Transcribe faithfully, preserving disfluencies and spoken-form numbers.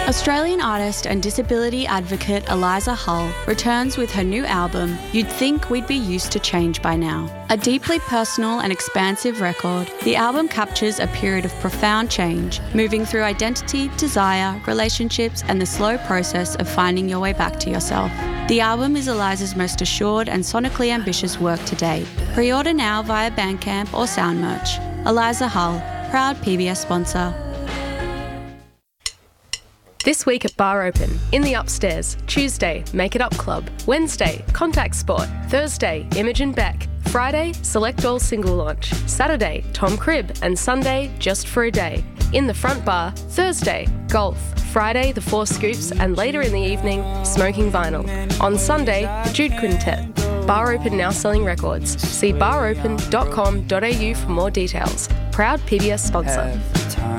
Australian artist and disability advocate Eliza Hull returns with her new album, You'd Think We'd Be Used to Change by Now. A deeply personal and expansive record, the album captures a period of profound change, moving through identity, desire, relationships, and the slow process of finding your way back to yourself. The album is Eliza's most assured and sonically ambitious work to date. Pre-order now via Bandcamp or Soundmerch. Eliza Hull, proud P B S sponsor. This week at Bar Open, in the Upstairs, Tuesday, Make It Up Club, Wednesday, Contact Sport, Thursday, Imogen Beck, Friday, Select All Single Launch, Saturday, Tom Cribb, and Sunday, Just for a Day. In the Front Bar, Thursday, Golf, Friday, The Four Scoops, and later in the evening, Smoking Vinyl. On Sunday, the Jude Quintet. Bar Open now selling records. See bar open dot com dot a u for more details. Proud P B S sponsor.